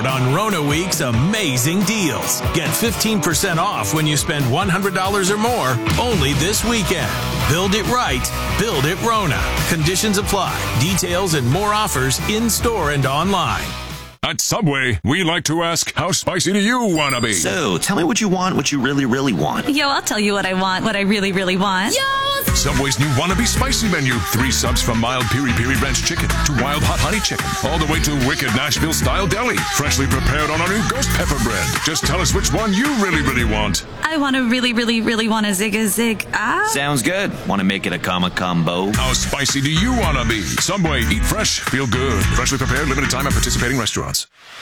out on Rona Week's amazing deals. Get 15% off when you spend $100 or more only this weekend. Build it right. Build it Rona. Conditions apply. Details and more offers in-store and online. At Subway, we like to ask, how spicy do you want to be? So, tell me what you want, what you really, really want. Yo, I'll tell you what I want, what I really, really want. Yo! Subway's new Wannabe Spicy menu. 3 subs from mild piri-piri ranch chicken to wild hot honey chicken, all the way to wicked Nashville-style deli. Freshly prepared on our new ghost pepper bread. Just tell us which one you really, really want. I want to really, really, really want a zig. Sounds good. Want to make it a combo? How spicy do you want to be? Subway, eat fresh, feel good. Freshly prepared, limited time at participating restaurants.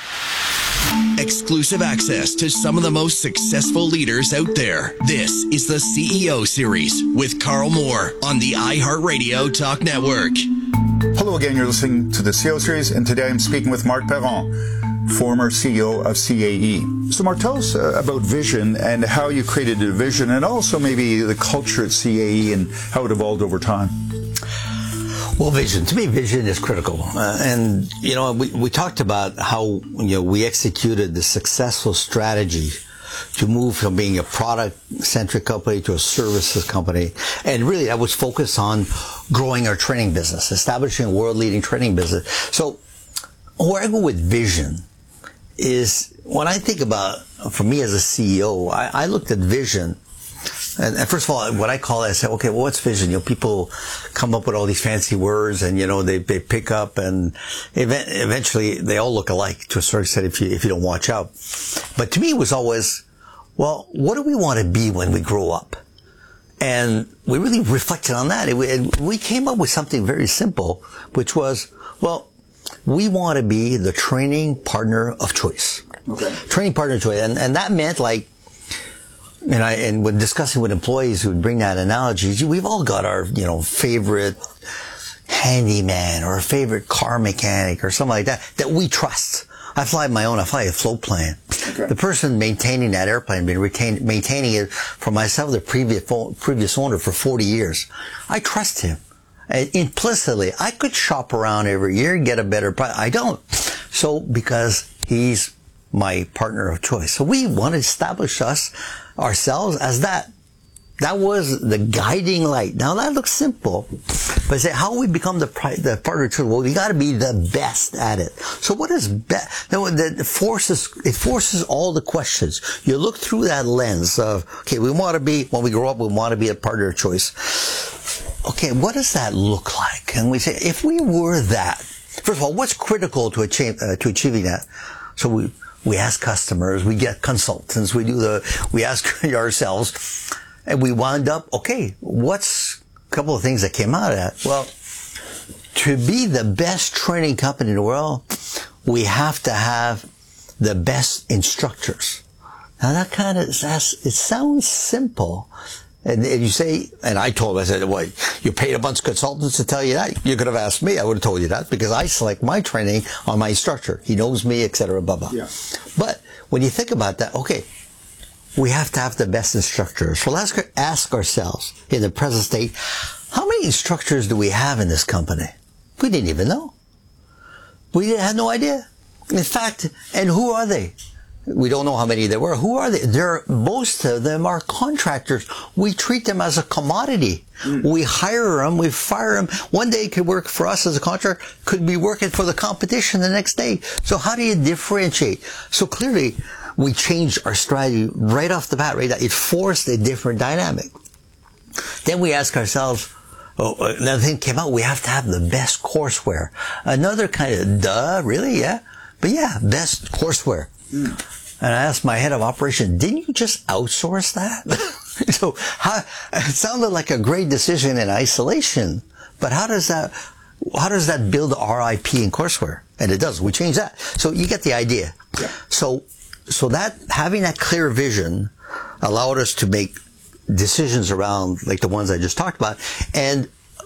Exclusive access to some of the most successful leaders out there. This is the CEO Series with Carl Moore on the iHeartRadio Talk Network. Hello again, you're listening to the CEO Series, and today I'm speaking with Marc Perron, former CEO of CAE. So Marc, tell us about vision and how you created a vision, and also maybe the culture at CAE and how it evolved over time. Well, vision. To me, vision is critical. And, you know, we talked about how, we executed the successful strategy to move from being a product-centric company to a services company. And really, that was focused on growing our training business, establishing a world-leading training business. So where I go with vision is, when I think about, for me as a CEO, I looked at vision. And first of all, what I call it, I say, okay, well, what's vision? People come up with all these fancy words, and, they pick up, and eventually they all look alike to a certain extent if you don't watch out. But to me, it was always, well, what do we want to be when we grow up? And we really reflected on that. We came up with something very simple, which was, well, we want to be the training partner of choice. Okay. Training partner of choice. And that meant and when discussing with employees who would bring that analogy, we've all got our, favorite handyman or a favorite car mechanic or something like that we trust. I fly a float plane. Okay. The person maintaining that airplane, maintaining it for myself, the previous owner for 40 years. I trust him. Implicitly, I could shop around every year and get a better price. I don't. So, because he's my partner of choice. So we want to establish ourselves as that. That was the guiding light. Now that looks simple, but how we become the partner of choice? Well, we got to be the best at it. So what is best? It forces all the questions. You look through that lens of, okay, when we grow up, we want to be a partner of choice. Okay, what does that look like? And we say, if we were that, first of all, what's critical to achieving that? So we ask customers, we get consultants, we ask ourselves, and we wound up, okay, what's a couple of things that came out of that? Well, to be the best training company in the world, we have to have the best instructors. Now it sounds simple. And you say, and I told him, I said, well, you paid a bunch of consultants to tell you that? You could have asked me. I would have told you that because I select my training on my instructor. He knows me, et cetera, blah, blah. Yeah. But when you think about that, okay, we have to have the best instructors. So let's ask ourselves in the present state, how many instructors do we have in this company? We didn't even know. We had no idea. In fact, and who are they? We don't know how many there were. Who are they? Most of them are contractors. We treat them as a commodity. We hire them, we fire them. One day it could work for us as a contractor, could be working for the competition the next day. So how do you differentiate? So clearly, we changed our strategy right off the bat, right? It forced a different dynamic. Then we ask ourselves, another thing came out, we have to have the best courseware. Another kind of, really? Yeah. But yeah, best courseware. And I asked my head of operations, didn't you just outsource that? So it sounded like a great decision in isolation, but how does that build RIP in courseware? And it does. We changed that. So you get the idea. Yeah. So that having that clear vision allowed us to make decisions around like the ones I just talked about, and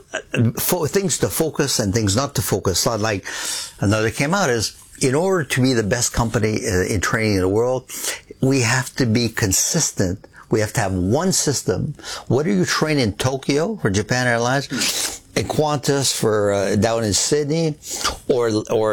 for things to focus and things not to focus. So like another came out is, in order to be the best company in training in the world, we have to be consistent. We have to have one system. Whether you train in Tokyo for Japan Airlines, in Qantas for down in Sydney, or